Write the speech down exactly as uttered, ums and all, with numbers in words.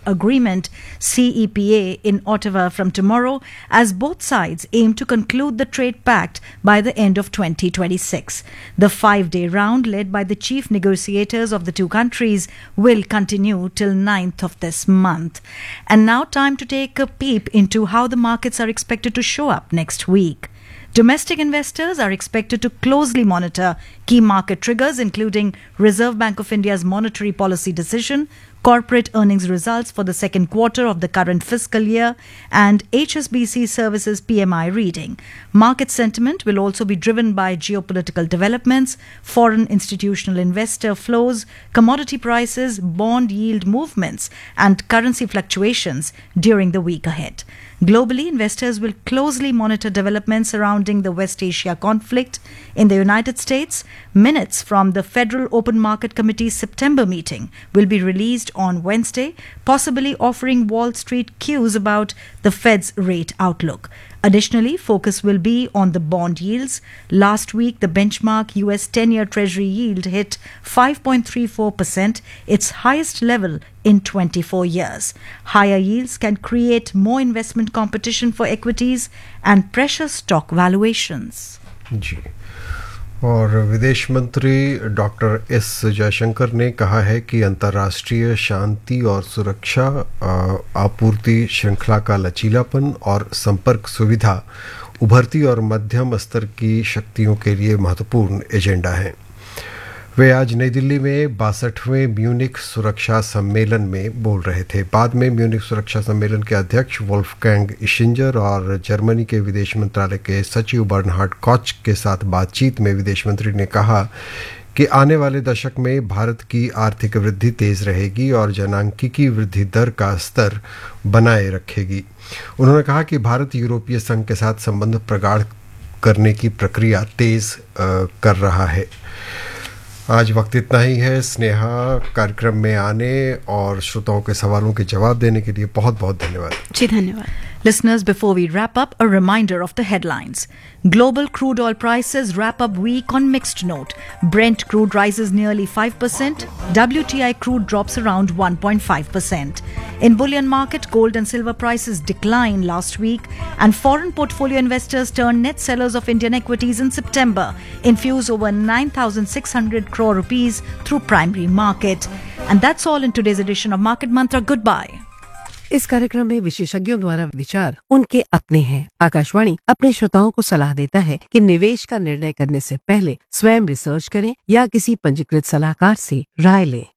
Agreement C E P A in Ottawa from tomorrow, as both sides aim to conclude the trade pact by the end of twenty twenty-six. The five-day round, led by the chief negotiators of the two countries, will continue till ninth of this month. And now time to take a peep into how the markets are expected to show up next week. Domestic investors are expected to closely monitor key market triggers, including Reserve Bank of India's monetary policy decision, corporate earnings results for the second quarter of the current fiscal year, and H S B C Services P M I reading. Market sentiment will also be driven by geopolitical developments, foreign institutional investor flows, commodity prices, bond yield movements, and currency fluctuations during the week ahead. Globally, investors will closely monitor developments surrounding the West Asia conflict. In the United States, minutes from the Federal Open Market Committee's September meeting will be released on Wednesday, possibly offering Wall Street cues about the Fed's rate outlook. Additionally, focus will be on the bond yields. Last week, the benchmark U S ten-year Treasury yield hit five point three four percent, its highest level in twenty-four years. Higher yields can create more investment competition for equities and pressure stock valuations. जी और विदेश मंत्री doctor S Jaishankar ने कहा है कि अंतर्राष्ट्रीय शांति और सुरक्षा, आपूर्ति श्रृंखला का लचीलापन और संपर्क सुविधा उभरती और मध्यम स्तर की शक्तियों के लिए महत्वपूर्ण एजेंडा है। वे आज नई दिल्ली में बासठवें म्यूनिख सुरक्षा सम्मेलन में बोल रहे थे। बाद में म्यूनिख सुरक्षा सम्मेलन के अध्यक्ष वोल्फगैंग इशिंजर और जर्मनी के विदेश मंत्रालय के सचिव बर्नहार्ड कॉच के साथ बातचीत में विदेश मंत्री ने कहा कि आने वाले दशक में भारत की आर्थिक वृद्धि तेज रहेगी और जनांकीय वृद्धि दर का स्तर बनाए रखेगी। उन्होंने कहा कि भारत यूरोपीय संघ के साथ संबंध प्रगाढ़ करने की प्रक्रिया तेज कर रहा है। आज वक्त इतना ही है। स्नेहा, कार्यक्रम में आने और श्रोताओं के सवालों के जवाब देने के लिए बहुत बहुत धन्यवाद। जी धन्यवाद। Listeners, before we wrap up, a reminder of the headlines. Global crude oil prices wrap up week on mixed note. Brent crude rises nearly five percent. W T I crude drops around one point five percent. In bullion market, gold and silver prices declined last week, and foreign portfolio investors turned net sellers of Indian equities in September, infuse over nine thousand six hundred crore rupees through primary market. And that's all in today's edition of Market Mantra. Goodbye. इस कार्यक्रम में विशेषज्ञों द्वारा विचार उनके अपने हैं। आकाशवाणी अपने श्रोताओं को सलाह देता है कि निवेश का निर्णय करने से पहले स्वयं रिसर्च करें या किसी पंजीकृत सलाहकार से राय लें।